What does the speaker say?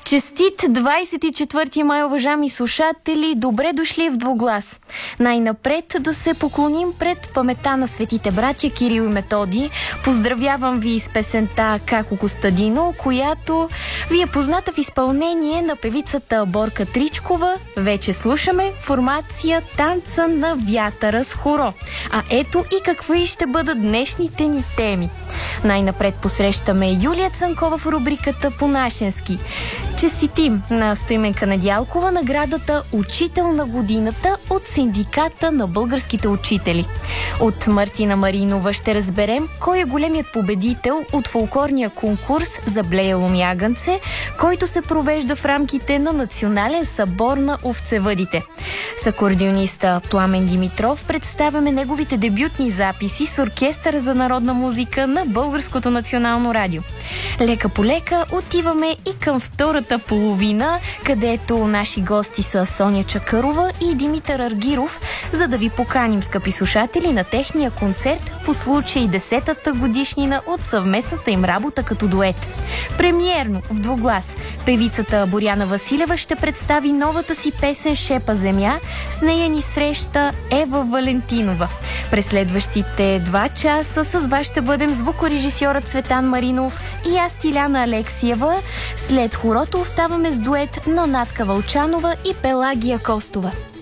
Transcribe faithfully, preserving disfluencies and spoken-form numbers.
Честит двадесет и четвърти май, уважаеми слушатели! Добре дошли в Двуглас! Най-напред да се поклоним пред паметта на светите братя Кирил и Методий. Поздравявам ви с песента Како Костадино, която ви е позната в изпълнение на певицата Борка Тричкова. Вече слушаме формация Танца на вятъра с хоро. А ето и какви ще бъдат днешните ни теми. Най-напред посрещаме Юлия Цанкова в рубриката По-нашенски. Честитим на Стоименка Недялкова наградата Учител на годината от Синдиката на българските учители. От Мартина Маринова ще разберем кой е големият победител от фолклорния конкурс за блеяло мягънце, който се провежда в рамките на Национален събор на овцевъдите. С акордеониста Пламен Димитров представяме неговите дебютни записи с Оркестъра за народна музика на Българското национално радио. Лека по лека отиваме и към втората половина, където наши гости са Соня Чакърова и Димитър Аргиров, за да ви поканим, скъпи слушатели, на техния концерт по случай десетата годишнина от съвместната им работа като дует. Премиерно в Двуглас певицата Боряна Василева ще представи новата си песен "Шепа земя", с нея ни среща Ева Валентинова. През следващите два часа с вас ще бъдем звукорежисьорът Цветан Маринов и аз, Тиляна Алексиева. След хорото оставаме с дует на Натка Вълчанова и Пелагия Костова.